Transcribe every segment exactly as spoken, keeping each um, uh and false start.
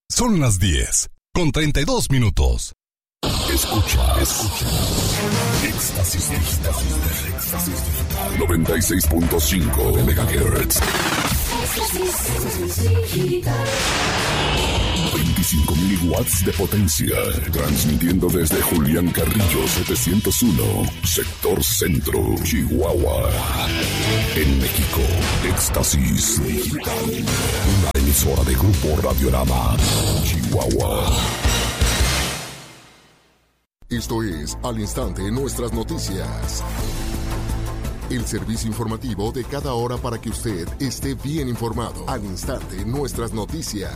Son las diez, con treinta y dos minutos. Escucha, escucha. Éxtasis Digital. Éxtasis Digital. noventa y seis punto cinco megahertz. veinticinco mil watts de potencia. Transmitiendo desde Julián Carrillo setecientos uno, sector centro, Chihuahua. En México, Éxtasis Digital. Una emisora de Grupo Radiorama, Chihuahua. Esto es Al Instante Nuestras Noticias. El servicio informativo de cada hora para que usted esté bien informado. Al Instante Nuestras Noticias.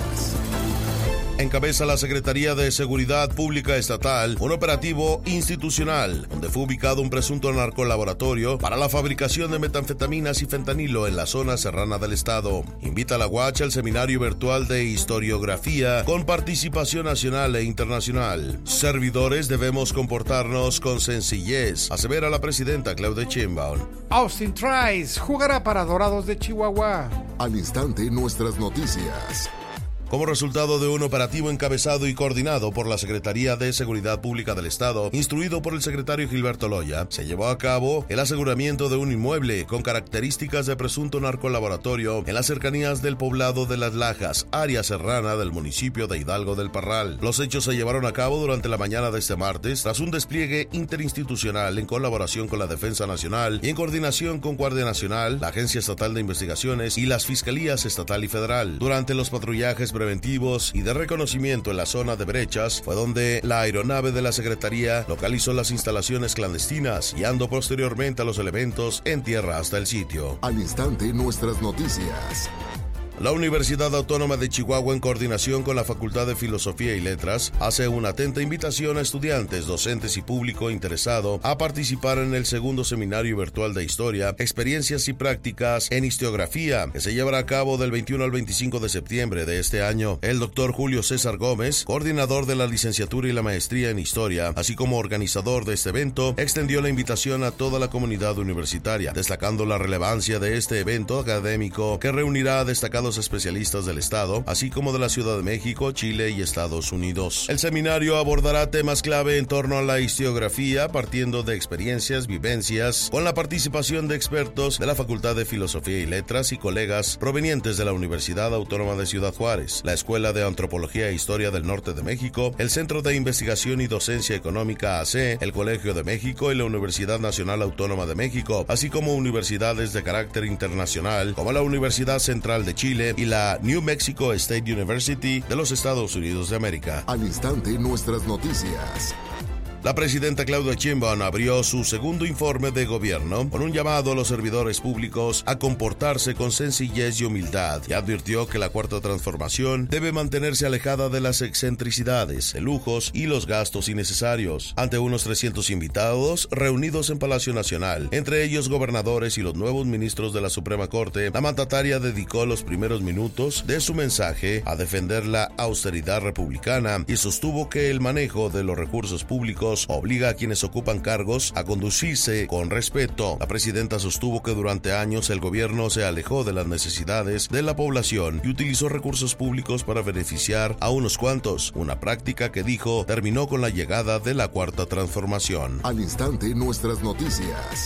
Encabeza la Secretaría de Seguridad Pública Estatal un operativo institucional donde fue ubicado un presunto narcolaboratorio para la fabricación de metanfetaminas y fentanilo en la zona serrana del estado. Invita a la Guacha al seminario virtual de historiografía con participación nacional e internacional. Servidores debemos comportarnos con sencillez, asevera la presidenta Claudia Sheinbaum. Austin Trice jugará para Dorados de Chihuahua. Al Instante Nuestras Noticias. Como resultado de un operativo encabezado y coordinado por la Secretaría de Seguridad Pública del Estado, instruido por el secretario Gilberto Loya, se llevó a cabo el aseguramiento de un inmueble con características de presunto narcolaboratorio en las cercanías del poblado de Las Lajas, área serrana del municipio de Hidalgo del Parral. Los hechos se llevaron a cabo durante la mañana de este martes, tras un despliegue interinstitucional en colaboración con la Defensa Nacional y en coordinación con Guardia Nacional, la Agencia Estatal de Investigaciones y las Fiscalías Estatal y Federal. Durante los patrullajes preventivos y de reconocimiento en la zona de Brechas fue donde la aeronave de la Secretaría localizó las instalaciones clandestinas, guiando posteriormente a los elementos en tierra hasta el sitio. Al Instante Nuestras Noticias. La Universidad Autónoma de Chihuahua, en coordinación con la Facultad de Filosofía y Letras, hace una atenta invitación a estudiantes, docentes y público interesado a participar en el segundo seminario virtual de Historia, Experiencias y Prácticas en Historiografía, que se llevará a cabo del veintiuno al veinticinco de septiembre de este año. El doctor Julio César Gómez, coordinador de la licenciatura y la maestría en Historia, así como organizador de este evento, extendió la invitación a toda la comunidad universitaria, destacando la relevancia de este evento académico que reunirá a destacados especialistas del Estado, así como de la Ciudad de México, Chile y Estados Unidos. El seminario abordará temas clave en torno a la historiografía, partiendo de experiencias, vivencias, con la participación de expertos de la Facultad de Filosofía y Letras y colegas provenientes de la Universidad Autónoma de Ciudad Juárez, la Escuela de Antropología e Historia del Norte de México, el Centro de Investigación y Docencia Económica A C, el Colegio de México y la Universidad Nacional Autónoma de México, así como universidades de carácter internacional, como la Universidad Central de Chile y la New Mexico State University de los Estados Unidos de América. Al Instante Nuestras Noticias. La presidenta Claudia Sheinbaum abrió su segundo informe de gobierno con un llamado a los servidores públicos a comportarse con sencillez y humildad, y advirtió que la Cuarta Transformación debe mantenerse alejada de las excentricidades, el lujos y los gastos innecesarios. Ante unos trescientos invitados reunidos en Palacio Nacional, entre ellos gobernadores y los nuevos ministros de la Suprema Corte, la mandataria dedicó los primeros minutos de su mensaje a defender la austeridad republicana y sostuvo que el manejo de los recursos públicos obliga a quienes ocupan cargos a conducirse con respeto. La presidenta sostuvo que durante años el gobierno se alejó de las necesidades de la población y utilizó recursos públicos para beneficiar a unos cuantos, una práctica que dijo terminó con la llegada de la Cuarta Transformación. Al Instante Nuestras Noticias.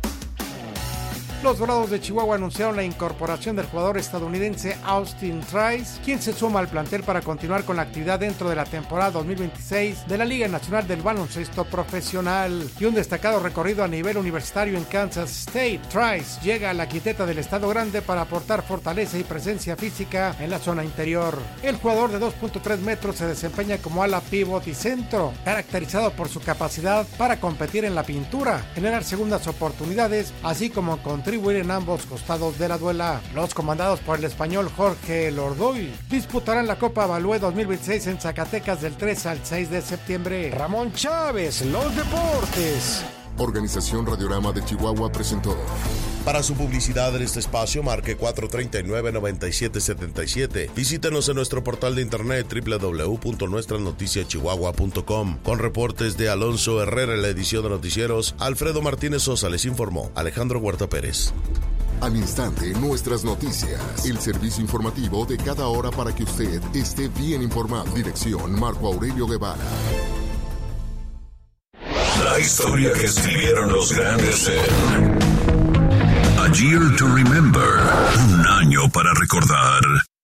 Los Dorados de Chihuahua anunciaron la incorporación del jugador estadounidense Austin Trice, quien se suma al plantel para continuar con la actividad dentro de la temporada dos mil veintiséis de la Liga Nacional del Baloncesto Profesional y un destacado recorrido a nivel universitario en Kansas State. Trice llega a la quinteta del Estado Grande para aportar fortaleza y presencia física en la zona interior. El jugador de dos punto tres metros se desempeña como ala pívot y centro, caracterizado por su capacidad para competir en la pintura, generar segundas oportunidades, así como contribuir en ambos costados de la duela. Los comandados por el español Jorge Lordoy disputarán la Copa Balúe dos mil veintiséis en Zacatecas del tres al seis de septiembre. Ramón Chávez, los deportes. Organización Radiorama de Chihuahua presentó. Para su publicidad en este espacio, marque cuatro tres nueve, nueve siete siete siete. Visítenos en nuestro portal de internet doble u doble u doble u punto nuestras noticias chihuahua punto com. Con reportes de Alonso Herrera en la edición de noticieros, Alfredo Martínez Sosa les informó. Alejandro Huerta Pérez. Al instante, nuestras noticias. El servicio informativo de cada hora para que usted esté bien informado. Dirección Marco Aurelio Guevara. La historia que escribieron los grandes en A Year to Remember. Un año para recordar.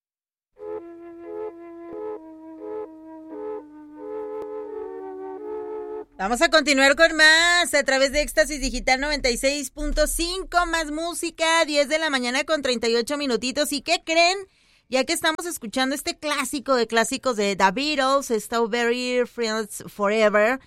Vamos a continuar con más a través de Éxtasis Digital noventa y seis punto cinco, más música, diez de la mañana con treinta y ocho minutitos. ¿Y qué creen? Ya que estamos escuchando este clásico de clásicos de The Beatles, Strawberry Fields Forever,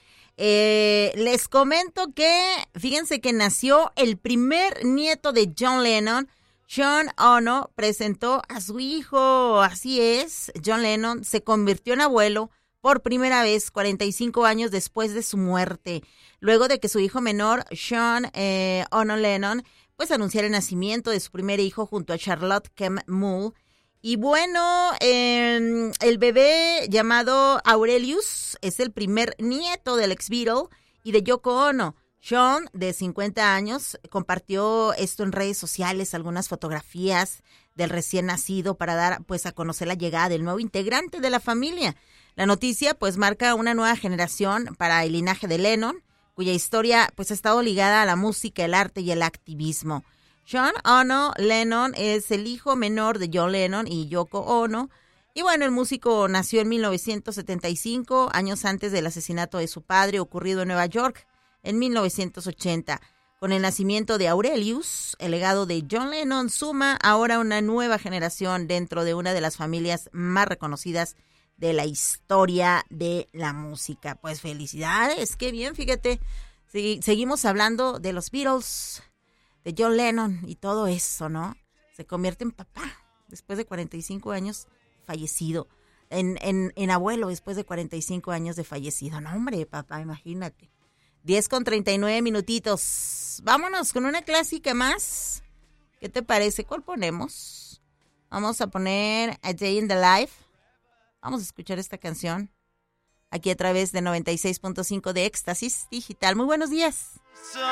eh, les comento que, fíjense que nació el primer nieto de John Lennon. John Ono presentó a su hijo, así es, John Lennon se convirtió en abuelo por primera vez cuarenta y cinco años después de su muerte, luego de que su hijo menor, Sean eh, Ono Lennon, pues anunciara el nacimiento de su primer hijo junto a Charlotte Kemp Mull. Y bueno, eh, el bebé llamado Aurelius es el primer nieto del ex Beatle y de Yoko Ono. Sean, de cincuenta años, compartió esto en redes sociales, algunas fotografías del recién nacido para dar pues a conocer la llegada del nuevo integrante de la familia. La noticia pues marca una nueva generación para el linaje de Lennon, cuya historia pues ha estado ligada a la música, el arte y el activismo. Sean Ono Lennon es el hijo menor de John Lennon y Yoko Ono. Y bueno, el músico nació en mil novecientos setenta y cinco, años antes del asesinato de su padre ocurrido en Nueva York en mil novecientos ochenta. Con el nacimiento de Aurelius, el legado de John Lennon suma ahora una nueva generación dentro de una de las familias más reconocidas de la historia de la música. Pues felicidades, qué bien, fíjate. Sí, seguimos hablando de los Beatles, de John Lennon y todo eso, ¿no? Se convierte en papá después de cuarenta y cinco años fallecido, en, en, en abuelo después de cuarenta y cinco años de fallecido. No, hombre, papá, imagínate. diez con treinta y nueve minutitos. Vámonos con una clásica más. ¿Qué te parece? ¿Cuál ponemos? Vamos a poner A Day in the Life. Vamos a escuchar esta canción aquí a través de noventa y seis punto cinco de Éxtasis Digital. Muy buenos días.